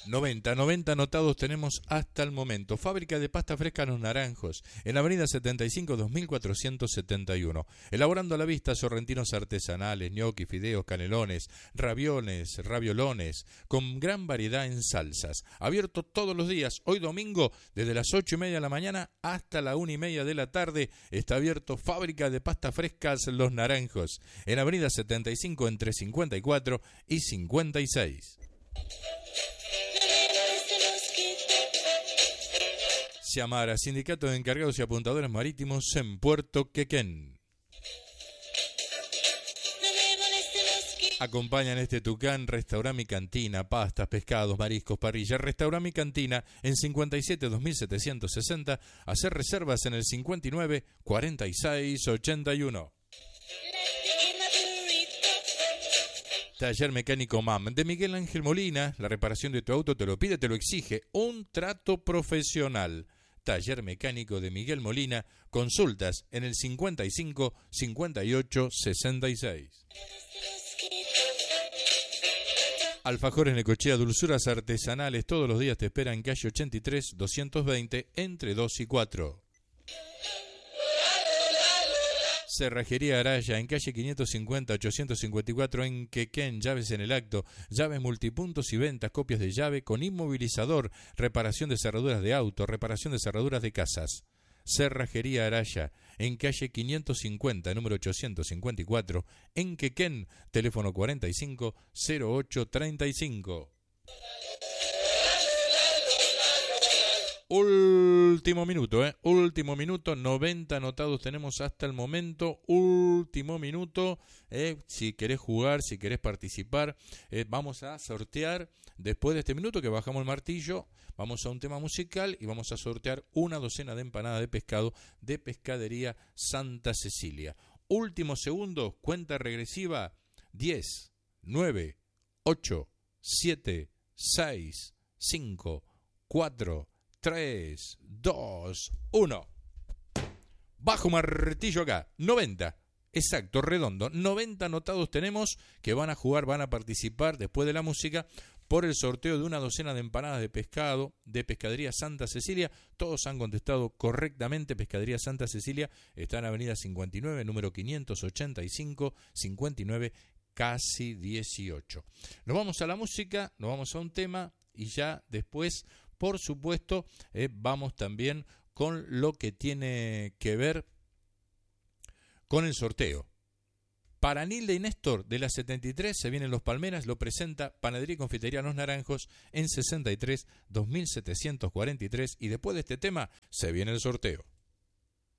90 anotados tenemos hasta el momento. Fábrica de pasta fresca Los Naranjos, en Avenida 75, 2471. Elaborando a la vista sorrentinos artesanales, ñoquis, fideos, canelones, raviones, raviolones, con gran variedad en salsas. Abierto todos los días. Hoy domingo, desde las 8:30 de la mañana hasta la 1:30 de la tarde, está abierto Fábrica de pasta frescas Los Naranjos, en Avenida 75, entre 54 y 56. Xiamara, Sindicato de Encargados y Apuntadores Marítimos en Puerto Quequén. Acompañan este Tucán, Restaurant Mi Cantina, pastas, pescados, mariscos, parrilla. Restaurant Mi Cantina en 57 2760. Hacer reservas en el 59 46 81. Taller Mecánico MAM de Miguel Ángel Molina. La reparación de tu auto te lo pide, te lo exige. Un trato profesional. Taller Mecánico de Miguel Molina. Consultas en el 55 58 66. Alfajores Necochea, dulzuras artesanales. Todos los días te esperan en calle 83 220 entre 2 y 4. Cerrajería Araya, en calle 550-854 en Quequén. Llaves en el acto, llaves multipuntos y ventas, copias de llave con inmovilizador, reparación de cerraduras de auto, reparación de cerraduras de casas. Cerrajería Araya, en calle 550, número 854, en Quequén, teléfono 45 08 35. Último minuto, 90 anotados tenemos hasta el momento, último minuto, si querés jugar, si querés participar, vamos a sortear, después de este minuto que bajamos el martillo, vamos a un tema musical y vamos a sortear una docena de empanadas de pescado de Pescadería Santa Cecilia. Último segundo, cuenta regresiva, 10, 9, 8, 7, 6, 5, 4, 3, 2, 1. Bajo martillo acá. 90. Exacto, redondo. 90 anotados tenemos que van a jugar, van a participar después de la música por el sorteo de una docena de empanadas de pescado de Pescadería Santa Cecilia. Todos han contestado correctamente. Pescadería Santa Cecilia está en Avenida 59, número 585, 59, casi 18. Nos vamos a la música, nos vamos a un tema y ya después, por supuesto, vamos también con lo que tiene que ver con el sorteo. Para Nilde y Néstor de la 73 se vienen Los Palmeras, lo presenta Panadería y Confitería Los Naranjos en 63 2743 y después de este tema se viene el sorteo.